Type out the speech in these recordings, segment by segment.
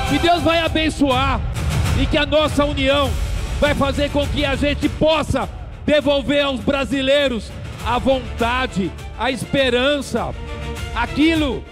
Que Deus vai abençoar e que a nossa união vai fazer com que a gente possa devolver aos brasileiros a vontade, a esperança, aquilo.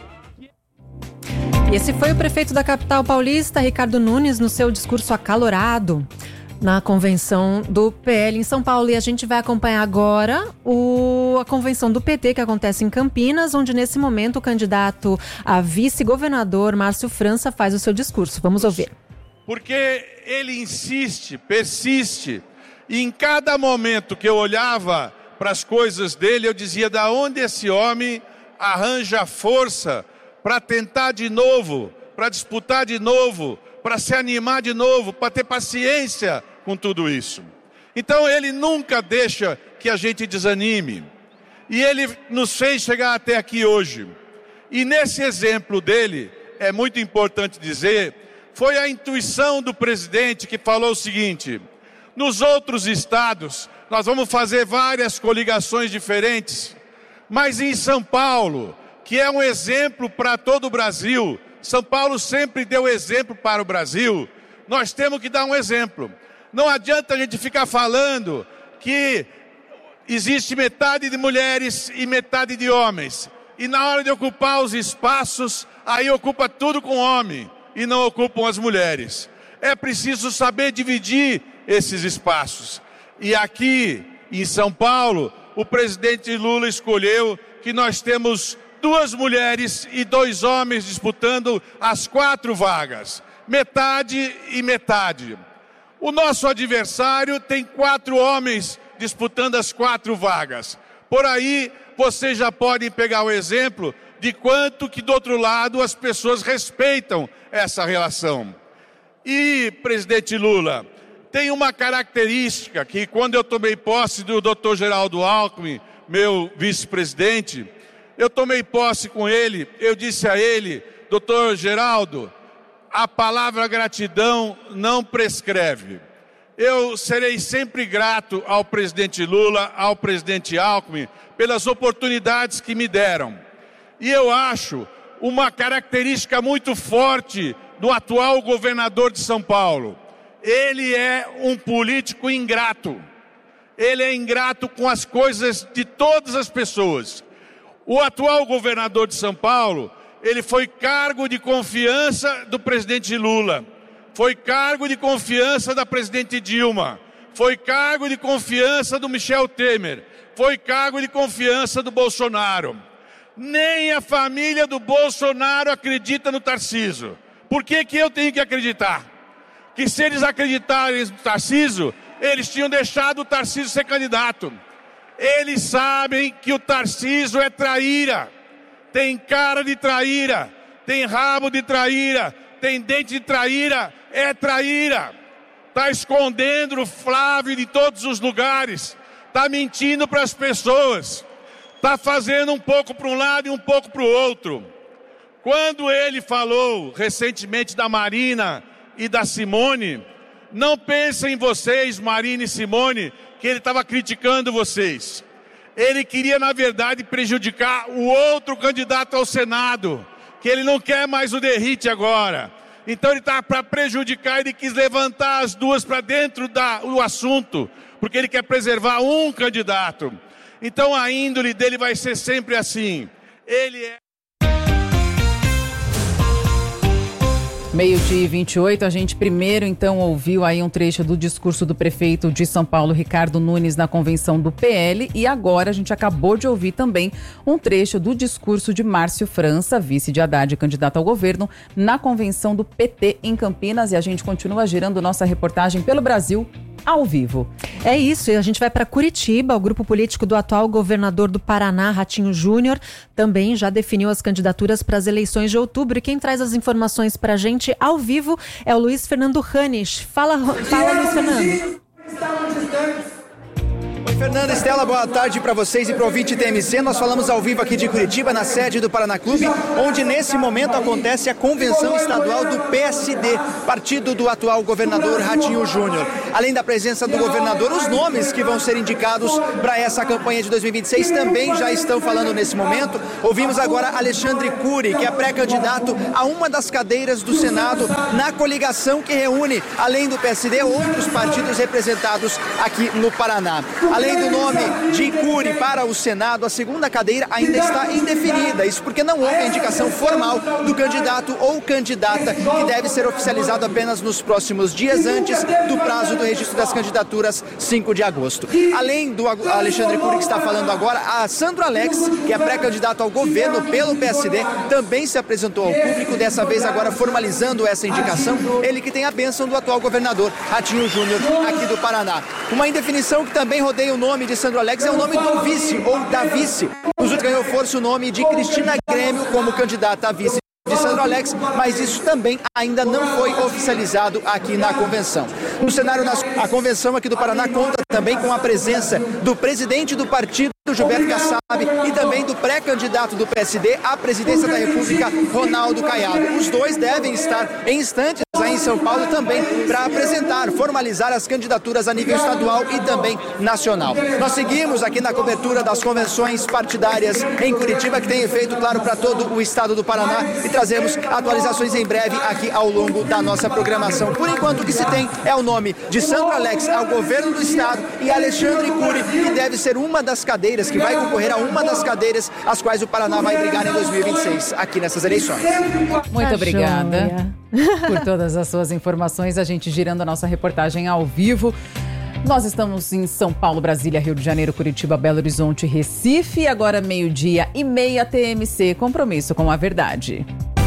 Esse foi o prefeito da capital paulista, Ricardo Nunes, no seu discurso acalorado na convenção do PL em São Paulo. E a gente vai acompanhar agora a convenção do PT, que acontece em Campinas, onde nesse momento o candidato a vice-governador, Márcio França, faz o seu discurso. Vamos ouvir. Porque ele insiste, persiste, e em cada momento que eu olhava para as coisas dele, eu dizia: da onde esse homem arranja força para tentar de novo, para disputar de novo, para se animar de novo, para ter paciência com tudo isso. Então ele nunca deixa que a gente desanime. E ele nos fez chegar até aqui hoje. E nesse exemplo dele, é muito importante dizer, foi a intuição do presidente que falou o seguinte: nos outros estados, nós vamos fazer várias coligações diferentes, mas em São Paulo, que é um exemplo para todo o Brasil, São Paulo sempre deu exemplo para o Brasil, nós temos que dar um exemplo. Não adianta a gente ficar falando que existe metade de mulheres e metade de homens, e na hora de ocupar os espaços, aí ocupa tudo com homem, e não ocupam as mulheres. É preciso saber dividir esses espaços. E aqui, em São Paulo, o presidente Lula escolheu que nós temos 2 mulheres e 2 homens disputando as 4 vagas. Metade e metade. O nosso adversário tem 4 homens disputando as 4 vagas. Por aí, vocês já podem pegar o exemplo de quanto que do outro lado as pessoas respeitam essa relação. E, presidente Lula, tem uma característica que quando eu tomei posse do Dr. Geraldo Alckmin, meu vice-presidente, eu tomei posse com ele, eu disse a ele: doutor Geraldo, a palavra gratidão não prescreve. Eu serei sempre grato ao presidente Lula, ao presidente Alckmin, pelas oportunidades que me deram. E eu acho uma característica muito forte do atual governador de São Paulo. Ele é um político ingrato. Ele é ingrato com as coisas de todas as pessoas. O atual governador de São Paulo, ele foi cargo de confiança do presidente Lula, foi cargo de confiança da presidente Dilma, foi cargo de confiança do Michel Temer, foi cargo de confiança do Bolsonaro. Nem a família do Bolsonaro acredita no Tarcísio. Por que que eu tenho que acreditar? Que se eles acreditarem no Tarcísio, eles tinham deixado o Tarcísio ser candidato. Eles sabem que o Tarcísio é traíra, tem cara de traíra, tem rabo de traíra, tem dente de traíra, é traíra. Está escondendo o Flávio de todos os lugares, está mentindo para as pessoas, está fazendo um pouco para um lado e um pouco para o outro. Quando ele falou recentemente da Marina e da Simone, não pensem vocês, Marina e Simone, que ele estava criticando vocês. Ele queria, na verdade, prejudicar o outro candidato ao Senado, que ele não quer mais o Derrite agora. Então ele está para prejudicar, ele quis levantar as duas para dentro do assunto, porque ele quer preservar um candidato. Então a índole dele vai ser sempre assim. Ele é... 12h28, a gente primeiro então ouviu aí um trecho do discurso do prefeito de São Paulo, Ricardo Nunes, na convenção do PL, e agora a gente acabou de ouvir também um trecho do discurso de Márcio França, vice de Haddad, candidato ao governo, na convenção do PT em Campinas, e a gente continua girando nossa reportagem pelo Brasil ao vivo. É isso, e a gente vai para Curitiba. O grupo político do atual governador do Paraná, Ratinho Júnior, também já definiu as candidaturas para as eleições de outubro. E quem traz as informações para a gente ao vivo é o Luiz Fernando Hanisch. Fala Luiz Fernando. Estavam distantes. Fernanda, Estela, boa tarde para vocês e para o ouvinte TMC. Nós falamos ao vivo aqui de Curitiba, na sede do Paraná Clube, onde nesse momento acontece a convenção estadual do PSD, partido do atual governador Ratinho Júnior. Além da presença do governador, os nomes que vão ser indicados para essa campanha de 2026 também já estão falando nesse momento. Ouvimos agora Alexandre Cury, que é pré-candidato a uma das cadeiras do Senado na coligação que reúne, além do PSD, outros partidos representados aqui no Paraná. Além do nome de Cury para o Senado, a segunda cadeira ainda está indefinida. Isso porque não houve a indicação formal do candidato ou candidata, que deve ser oficializado apenas nos próximos dias antes do prazo do registro das candidaturas, 5 de agosto. Além do Alexandre Cury, que está falando agora, a Sandro Alex, que é pré-candidato ao governo pelo PSD, também se apresentou ao público, dessa vez agora formalizando essa indicação. Ele que tem a bênção do atual governador Ratinho Júnior aqui do Paraná. Uma indefinição que também rodeia o nome de Sandro Alex é o nome do vice ou da vice. Nos últimos ganhou força o nome de Cristina Grêmio como candidata a vice de Sandro Alex, mas isso também ainda não foi oficializado aqui na convenção. No cenário, a convenção aqui do Paraná conta também com a presença do presidente do partido, Gilberto Kassab, e também do pré-candidato do PSD à presidência da República, Ronaldo Caiado. Os dois devem estar em instantes aí em São Paulo também para apresentar, formalizar as candidaturas a nível estadual e também nacional. Nós seguimos aqui na cobertura das convenções partidárias em Curitiba, que tem efeito, claro, para todo o estado do Paraná, e trazemos atualizações em breve aqui ao longo da nossa programação. Por enquanto, o que se tem é o nome de Sandro Alex ao governo do estado e Alexandre Cury, que deve ser uma das cadeiras, que vai concorrer a uma das cadeiras às quais o Paraná vai brigar em 2026 aqui nessas eleições. Muito obrigada por todas as suas informações. A gente girando a nossa reportagem ao vivo. Nós estamos em São Paulo, Brasília, Rio de Janeiro, Curitiba, Belo Horizonte, Recife. Agora 12:30 TMC. Compromisso com a verdade.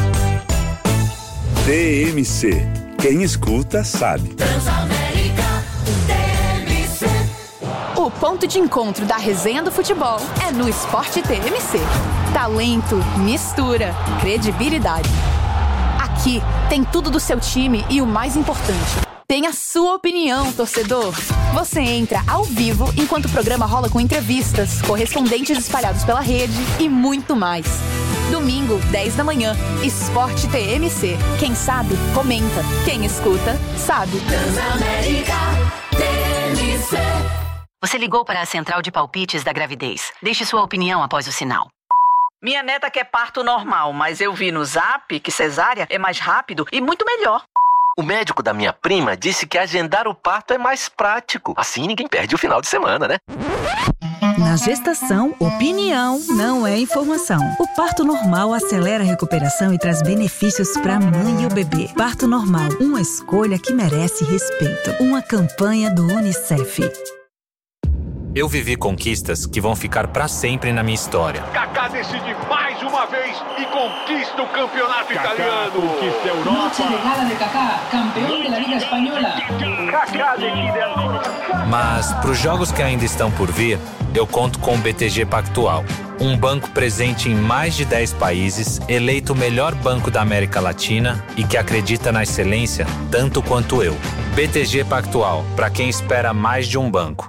TMC. Quem escuta sabe. Transamérica, TMC. O ponto de encontro da resenha do futebol é no Esporte TMC. Talento, mistura, credibilidade. Aqui tem tudo do seu time e o mais importante, tem a sua opinião, torcedor. Você entra ao vivo enquanto o programa rola com entrevistas, correspondentes espalhados pela rede e muito mais. Domingo, 10 da manhã, Esporte TMC. Quem sabe, comenta. Quem escuta, sabe. Transamérica TMC. Você ligou para a central de palpites da gravidez. Deixe sua opinião após o sinal. Minha neta quer parto normal, mas eu vi no Zap que cesárea é mais rápido e muito melhor. O médico da minha prima disse que agendar o parto é mais prático. Assim ninguém perde o final de semana, né? Na gestação, opinião não é informação. O parto normal acelera a recuperação e traz benefícios para a mãe e o bebê. Parto normal, uma escolha que merece respeito. Uma campanha do UNICEF. Eu vivi conquistas que vão ficar para sempre na minha história. Kaká decide mais uma vez e conquista o campeonato italiano. Conquista a Europa. Noche de gala de Kaká, campeão da Liga Espanhola. Kaká decide ancora. Mas para os jogos que ainda estão por vir, eu conto com o BTG Pactual, um banco presente em mais de 10 países, eleito o melhor banco da América Latina e que acredita na excelência tanto quanto eu. BTG Pactual, para quem espera mais de um banco.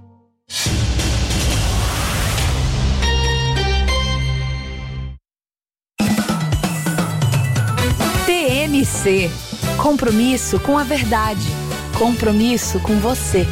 TMC. Compromisso com a verdade. Compromisso com você.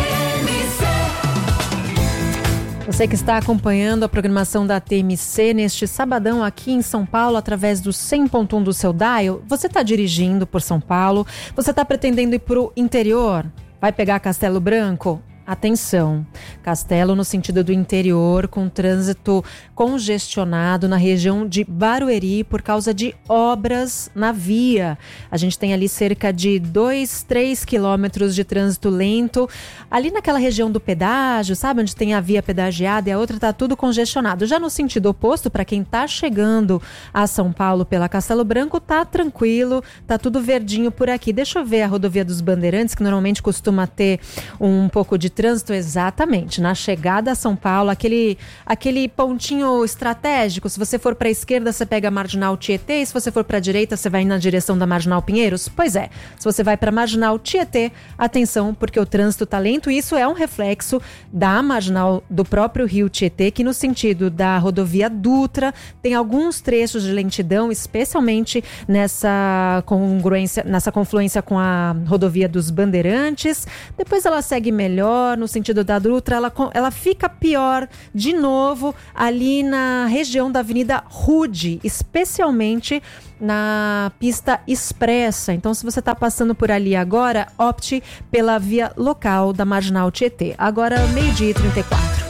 Você que está acompanhando a programação da TMC neste sabadão aqui em São Paulo através do 100.1 do seu dial, você está dirigindo por São Paulo, você está pretendendo ir para o interior, vai pegar Castelo Branco? Atenção, Castelo no sentido do interior, com trânsito congestionado na região de Barueri por causa de obras na via. A gente tem ali cerca de 2-3 quilômetros de trânsito lento. Ali naquela região do pedágio, sabe, onde tem a via pedagiada e a outra tá tudo congestionado. Já no sentido oposto, para quem tá chegando a São Paulo pela Castelo Branco, tá tranquilo, tá tudo verdinho por aqui. Deixa eu ver a rodovia dos Bandeirantes, que normalmente costuma ter um pouco de trânsito, exatamente, na chegada a São Paulo, aquele pontinho estratégico. Se você for para a esquerda, você pega a Marginal Tietê, e se você for para a direita, você vai na direção da Marginal Pinheiros. Pois é, se você vai para a Marginal Tietê, atenção, porque o trânsito tá lento. Isso é um reflexo da Marginal do próprio Rio Tietê, que no sentido da rodovia Dutra tem alguns trechos de lentidão, especialmente nessa confluência com a rodovia dos Bandeirantes. Depois ela segue melhor no sentido da Dutra, ela fica pior de novo ali na região da Avenida Rude, especialmente na pista expressa. Então, se você está passando por ali agora, opte pela via local da Marginal Tietê. Agora, 12h34.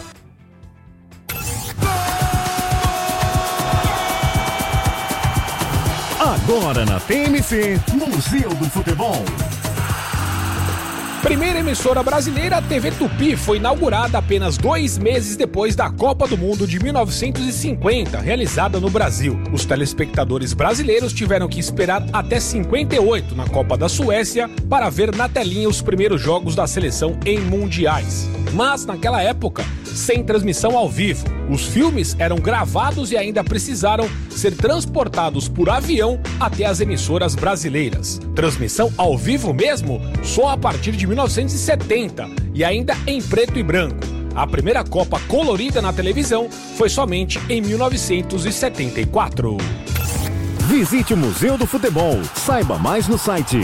Agora na TMC, Museu do Futebol. Primeira emissora brasileira, a TV Tupi, foi inaugurada apenas 2 meses depois da Copa do Mundo de 1950, realizada no Brasil. Os telespectadores brasileiros tiveram que esperar até 58, na Copa da Suécia, para ver na telinha os primeiros jogos da seleção em mundiais. Mas, naquela época, sem transmissão ao vivo. Os filmes eram gravados e ainda precisaram ser transportados por avião até as emissoras brasileiras. Transmissão ao vivo mesmo só a partir de 1970 e ainda em preto e branco. A primeira Copa colorida na televisão foi somente em 1974. Visite o Museu do Futebol. Saiba mais no site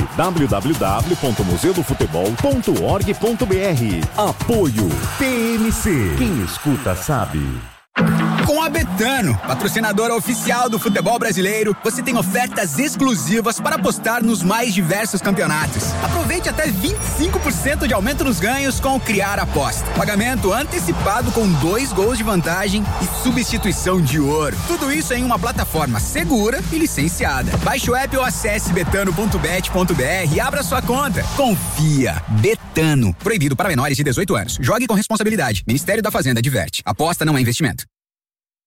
www.museudofutebol.org.br. Apoio TMC. Quem escuta sabe. Com a Betano, patrocinadora oficial do futebol brasileiro, você tem ofertas exclusivas para apostar nos mais diversos campeonatos. Aproveite até 25% de aumento nos ganhos com o Criar Aposta. Pagamento antecipado com 2 gols de vantagem e substituição de ouro. Tudo isso em uma plataforma segura e licenciada. Baixe o app ou acesse betano.bet.br e abra sua conta. Confia. Betano. Proibido para menores de 18 anos. Jogue com responsabilidade. Ministério da Fazenda adverte. Aposta não é investimento.